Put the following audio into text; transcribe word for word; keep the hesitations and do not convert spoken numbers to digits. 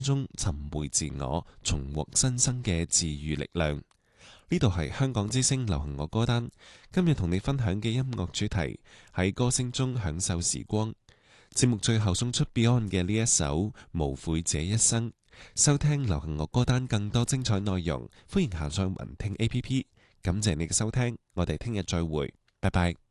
中尋回自我，重獲新生嘅治愈力量。呢度係香港之聲流行樂歌單，今日同你分享嘅音樂主題喺歌聲中享受時光。節目最後送出 Beyond 嘅呢一首《無悔這一生》。收聽流行樂歌單更多精彩內容，歡迎下載雲聽 A P P。感謝你嘅收聽，我哋聽日再會，拜拜。